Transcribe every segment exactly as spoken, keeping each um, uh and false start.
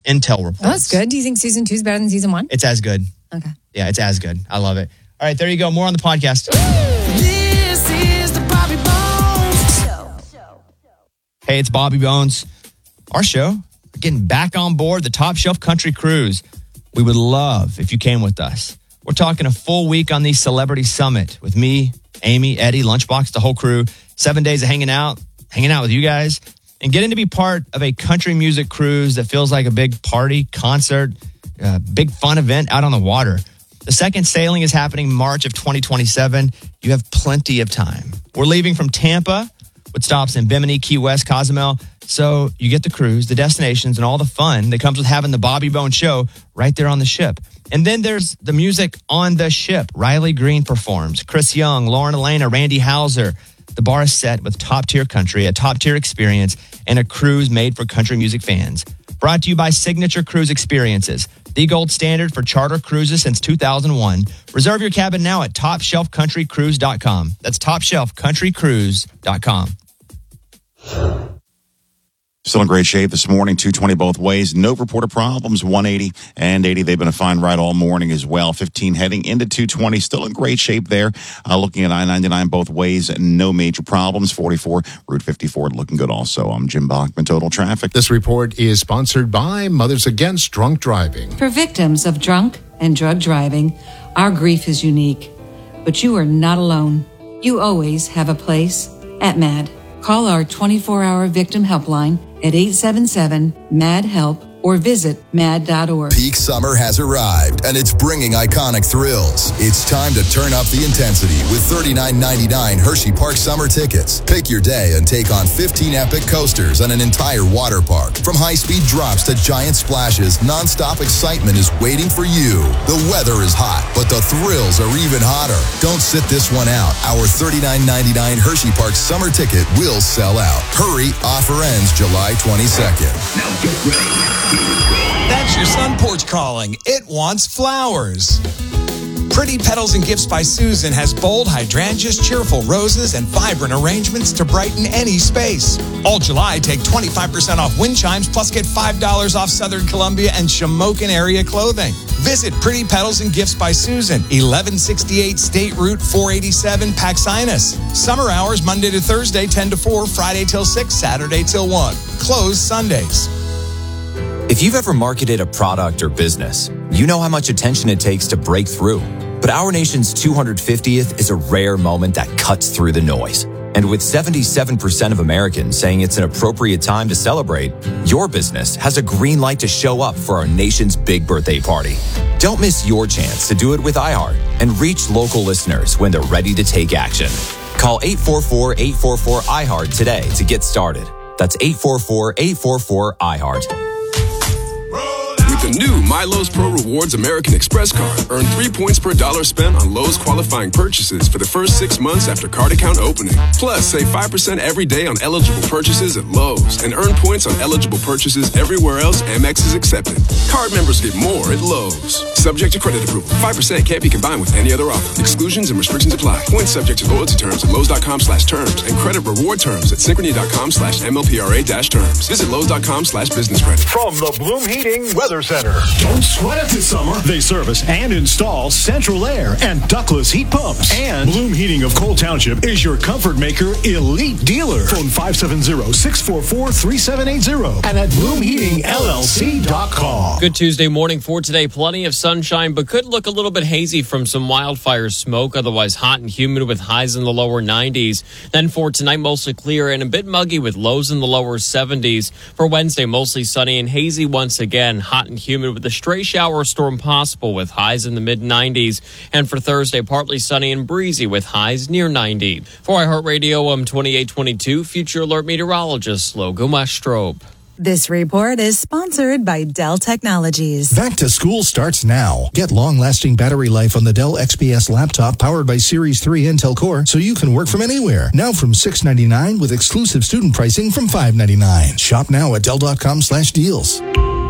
intel reports. Oh, that's good. Do you think season two is better than season one? It's as good. Okay. Yeah, it's as good. I love it. All right, there you go. More on the podcast. This is the Bobby Bones Show. Hey, it's Bobby Bones. Our show, we're getting back on board the Top Shelf Country Cruise. We would love if you came with us. We're talking a full week on the Celebrity Summit with me, Amy, Eddie, Lunchbox, the whole crew. Seven days of hanging out, hanging out with you guys, and getting to be part of a country music cruise that feels like a big party, concert, uh, big fun event out on the water. The second sailing is happening March of twenty twenty-seven. You have plenty of time. We're leaving from Tampa with stops in Bimini, Key West, Cozumel. So you get the cruise, the destinations, and all the fun that comes with having the Bobby Bones Show right there on the ship. And then there's the music on the ship. Riley Green performs. Chris Young, Lauren Elena, Randy Houser. The bar is set with top-tier country, a top-tier experience, and a cruise made for country music fans. Brought to you by Signature Cruise Experiences, the gold standard for charter cruises since two thousand one. Reserve your cabin now at top shelf country cruise dot com. That's top shelf country cruise dot com. Still in great shape this morning, two twenty both ways. No reported problems, one eighty and eighty. They've been a fine ride all morning as well. fifteen heading into two twenty, still in great shape there. Uh, looking at I ninety-nine both ways, no major problems. forty-four, Route fifty-four looking good also. I'm Jim Bachman, Total Traffic. This report is sponsored by Mothers Against Drunk Driving. For victims of drunk and drug driving, our grief is unique. But you are not alone. You always have a place at MAD. Call our twenty-four hour victim helpline at eight seven seven, M A D, HELP or visit mad dot org. Peak summer has arrived, and it's bringing iconic thrills. It's time to turn up the intensity with thirty-nine ninety-nine Hershey Park summer tickets. Pick your day and take on fifteen epic coasters and an entire water park. From high-speed drops to giant splashes, nonstop excitement is waiting for you. The weather is hot, but the thrills are even hotter. Don't sit this one out. Our thirty-nine ninety-nine Hershey Park summer ticket will sell out. Hurry, offer ends July twenty-second. Now get ready. That's your sun porch calling. It wants flowers. Pretty Petals and Gifts by Susan has bold hydrangeas, cheerful roses, and vibrant arrangements to brighten any space. All July, take twenty-five percent off wind chimes, plus get five dollars off Southern Columbia and Shamokin area clothing. Visit Pretty Petals and Gifts by Susan, eleven sixty-eight State Route four eighty-seven, Paxinas. Summer hours Monday to Thursday, ten to four, Friday till six, Saturday till one. Closed Sundays. If you've ever marketed a product or business, you know how much attention it takes to break through. But our nation's two hundred fiftieth is a rare moment that cuts through the noise. And with seventy-seven percent of Americans saying it's an appropriate time to celebrate, your business has a green light to show up for our nation's big birthday party. Don't miss your chance to do it with iHeart and reach local listeners when they're ready to take action. Call eight four four, eight four four, I heart today to get started. That's eight four four, eight four four, I heart. The new My Lowe's Pro Rewards American Express card. Earn three points per dollar spent on Lowe's qualifying purchases for the first six months after card account opening. Plus, save five percent every day on eligible purchases at Lowe's and earn points on eligible purchases everywhere else Amex is accepted. Card members get more at Lowe's. Subject to credit approval. five percent can't be combined with any other offer. Exclusions and restrictions apply. Points subject to loyalty terms at Lowe's.com slash terms and credit reward terms at Synchrony.com slash MLPRA dash terms. Visit Lowe's.com slash business credit. From the Bloom Heating Weather Center. Don't sweat it this summer. They service and install central air and ductless heat pumps. And Bloom Heating of Cole Township is your comfort maker elite dealer. Phone five seven zero, six four four, three seven eight zero and at bloom heating L L C dot com. Good Tuesday morning for today. Plenty of sunshine, but could look a little bit hazy from some wildfire smoke. Otherwise hot and humid with highs in the lower nineties. Then for tonight, mostly clear and a bit muggy with lows in the lower seventies. For Wednesday, mostly sunny and hazy once again. Hot and humid with a stray shower storm possible with highs in the mid nineties. And for Thursday, partly sunny and breezy with highs near ninety. For iHeartRadio, I'm twenty-eight twenty-two Future Alert Meteorologist Logan Westrope. This report is sponsored by Dell Technologies. Back to school starts now. Get long-lasting battery life on the Dell X P S laptop powered by Series three Intel Core so you can work from anywhere. Now from six ninety-nine with exclusive student pricing from five ninety-nine. Shop now at Dell.com slash deals.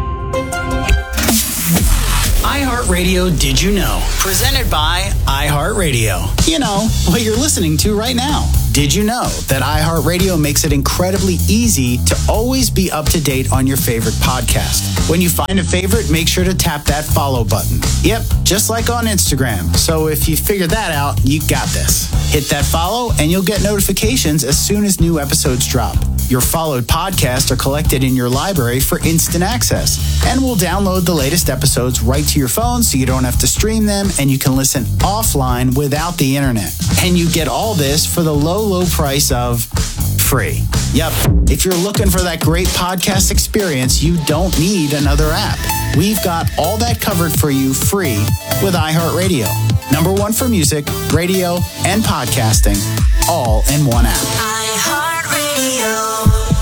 iHeartRadio Did You Know? Presented by iHeartRadio. You know, what you're listening to right now. Did you know that iHeartRadio makes it incredibly easy to always be up to date on your favorite podcast? When you find a favorite, make sure to tap that follow button. Yep, just like on Instagram. So if you figured that out, you got this. Hit that follow and you'll get notifications as soon as new episodes drop. Your followed podcasts are collected in your library for instant access. And we'll download the latest episodes right to your phone so you don't have to stream them and you can listen offline without the internet. And you get all this for the low, low price of free. Yep. If you're looking for that great podcast experience, you don't need another app. We've got all that covered for you free with iHeartRadio. Number one for music, radio, and podcasting, all in one app. iHeartRadio.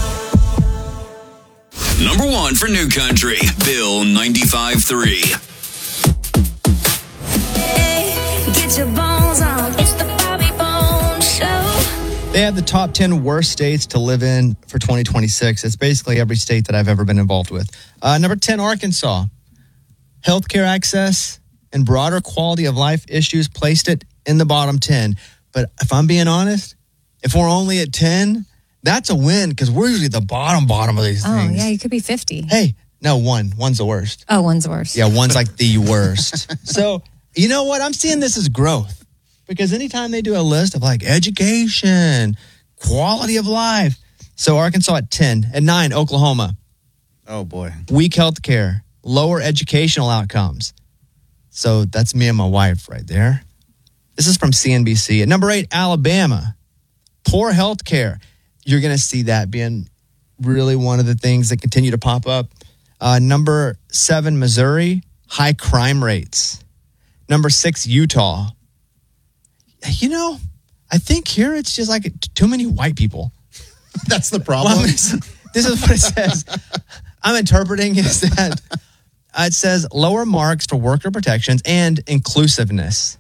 Number one for New Country, Bill ninety-five three. Hey, get your bones on. It's the Bobby Bones Show. They have the top ten worst states to live in for twenty twenty-six. It's basically every state that I've ever been involved with. Uh, number ten, Arkansas. Healthcare access and broader quality of life issues placed it in the bottom ten. But if I'm being honest, if we're only at ten, that's a win because we're usually the bottom, bottom of these Oh, things. yeah, you could be fifty. Hey, no, one. One's the worst. Oh, one's the worst. Yeah, one's like the worst. So, you know what? I'm seeing this as growth because anytime they do a list of like education, quality of life. So, Arkansas at ten. At nine, Oklahoma. Oh, boy. Weak health care, lower educational outcomes. So, that's me and my wife right there. This is from C N B C. At number eight, Alabama. Poor health care. You're going to see that being really one of the things that continue to pop up. Uh, number seven, Missouri, high crime rates. Number six, Utah. You know, I think here it's just like too many white people. That's the problem. Well, this is what it says. I'm interpreting is that uh, it says lower marks for worker protections and inclusiveness.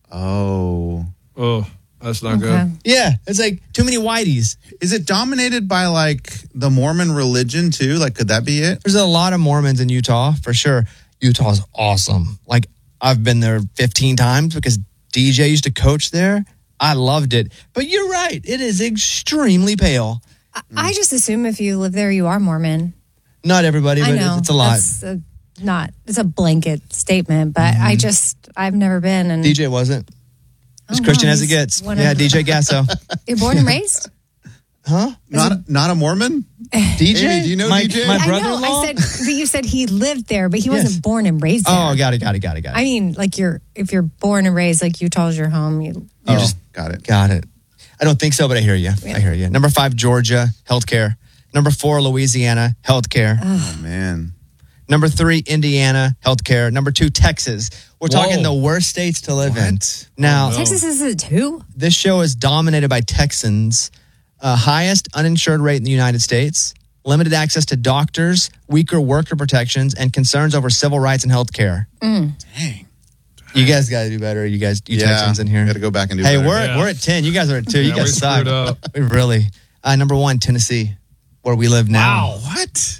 Oh. Oh, that's not Okay. good. Yeah, it's like too many whiteys. Is it dominated by like the Mormon religion too? Like, could that be it? There's a lot of Mormons in Utah for sure. Utah's awesome. Like I've been there fifteen times because D J used to coach there. I loved it. But you're right. It is extremely pale. I, I just assume if you live there, you are Mormon. Not everybody, I but know. it's a lot. That's a, not, it's a blanket statement, but Mm-hmm. I just, I've never been. And D J wasn't. As Oh, Christian wow, as it he's gets. one Yeah, of- D J Gasso. You're born and raised? Huh? Not not a Mormon? D J? Amy, do you know my, D J? My I know. brother-in-law? I said, but you said he lived there, but he Yes. wasn't born and raised there. Oh, got it, got it, got it, got it. I mean, like you're, if you're born and raised, like Utah's your home. You, You Oh, just got it. got it. I don't think so, but I hear you. I hear you. Number five, Georgia, healthcare. Number four, Louisiana, healthcare. Oh, man. Number three, Indiana, healthcare. Number two, Texas. We're talking Whoa. the worst states to live in. What? Now, Oh, no. Texas is a two? this show is dominated by Texans. Uh, highest uninsured rate in the United States. Limited access to doctors, weaker worker protections, and concerns over civil rights and healthcare. Mm. Dang. You guys got to do better. You guys, you Yeah, Texans in here. Got to go back and do Hey, better. we're Yeah. we're at ten. You guys are at two. You Yeah, guys we suck. screwed up. We really. Uh, number one, Tennessee, where we live now. Wow. What?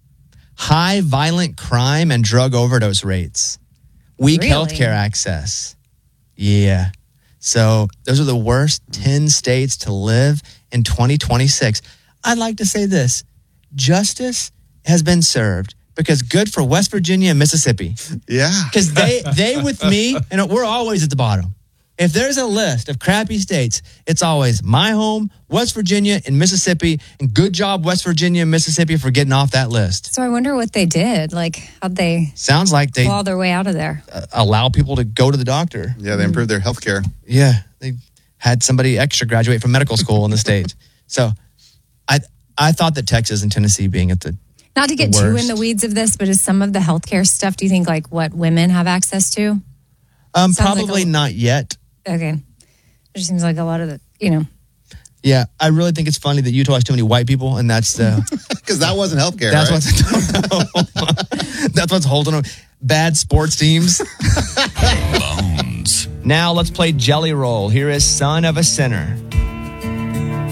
High violent crime and drug overdose rates. Weak Really? healthcare access. Yeah. So those are the worst ten states to live in twenty twenty-six. I'd like to say this. Justice has been served because good for West Virginia and Mississippi. Yeah. Because they, they with me, and we're always at the bottom. If there's a list of crappy states, it's always my home, West Virginia, and Mississippi. And good job, West Virginia and Mississippi, for getting off that list. So I wonder what they did. Like, how'd they Sounds like they claw their way out of there? uh, allow people to go to the doctor. Yeah, they improved their health care. Yeah, they had somebody extra graduate from medical school in the state. So I I thought that Texas and Tennessee being at the Not to get the too worst. in the weeds of this, but is some of the healthcare stuff, do you think, like what women have access to? um Sounds like probably a- not yet. Okay. It just seems like a lot of the, you know. Yeah, I really think it's funny that Utah has too many white people, and that's the Because that wasn't health care, that's right? what's that's what's holding them. Bad sports teams. Bones. Now let's play Jelly Roll. Here is Son of a Sinner.